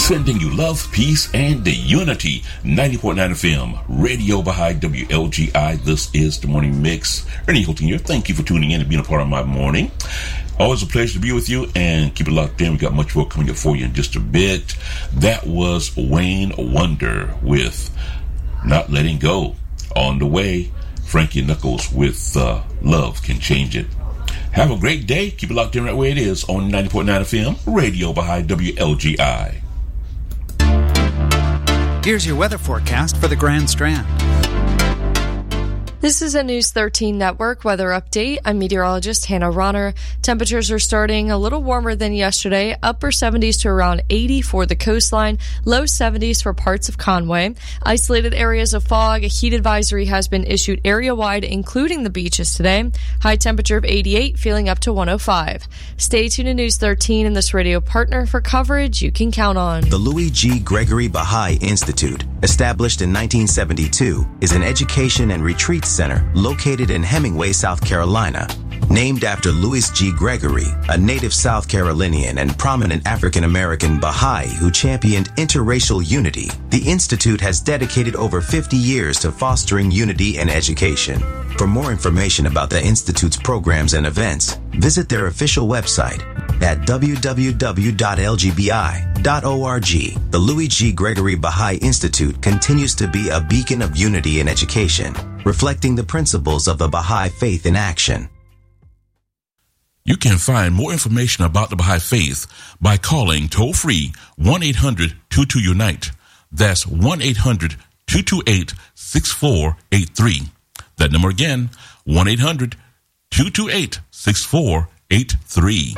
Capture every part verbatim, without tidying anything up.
Sending you love, peace, and the unity. ninety point nine F M, Radio Baha'i, W L G I. This is the Morning Mix. Ernie Hilton here. Thank you for tuning in and being a part of my morning. Always a pleasure to be with you, and keep it locked in. We got much more coming up for you in just a bit. That was Wayne Wonder with Not Letting Go. On the way, Frankie Knuckles with uh, Love Can Change It. Have a great day. Keep it locked in right where it is on ninety point nine F M, Radio Baha'i, W L G I. Here's your weather forecast for the Grand Strand. This is a News thirteen Network weather update. I'm meteorologist Hannah Ronner. Temperatures are starting a little warmer than yesterday, upper seventies to around eighty for the coastline, low seventies for parts of Conway. Isolated areas of fog, a heat advisory has been issued area-wide, including the beaches today. High temperature of eighty-eight, feeling up to one oh five. Stay tuned to News thirteen and this radio partner for coverage you can count on. The Louis G. Gregory Baha'i Institute, established in nineteen seventy-two, is an education and retreat center located in Hemingway, South Carolina. Named after Louis G. Gregory, a native South Carolinian and prominent African-American Baha'i who championed interracial unity, the Institute has dedicated over fifty years to fostering unity and education. For more information about the Institute's programs and events, visit their official website at w w w dot l g b i dot org. The Louis G. Gregory Baha'i Institute continues to be a beacon of unity and education, reflecting the principles of the Baha'i faith in action. You can find more information about the Baha'i Faith by calling toll-free one eight hundred two two unite. That's one eight hundred two two eight six four eight three. That number again, one eight hundred two two eight six four eight three.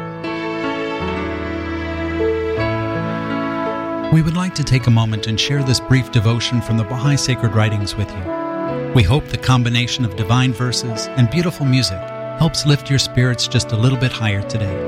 We would like to take a moment and share this brief devotion from the Baha'i Sacred Writings with you. We hope the combination of divine verses and beautiful music helps lift your spirits just a little bit higher today.